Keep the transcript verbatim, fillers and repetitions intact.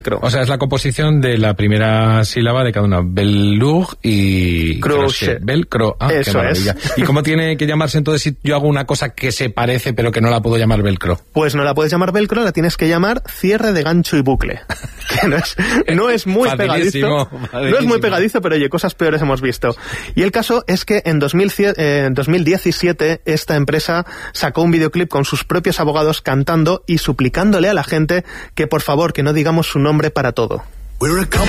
O sea, es la composición de la primera sílaba de cada una. Velcro y... Crochet. Velcro. Ah, Eso qué maravilla. es. ¿Y cómo tiene que llamarse entonces si yo hago una cosa que se parece pero que no la puedo llamar velcro? Pues no la puedes llamar velcro, la tienes que llamar cierre de gancho y bucle. Que no es, no es muy pegadizo. No es muy pegadizo, pero oye, cosas peores hemos visto. Y el caso es que en dos mil diecisiete esta empresa sacó un videoclip con sus propios abogados cantando y suplicándole a la gente que por favor que no digamos su nombre para todo. We're a couple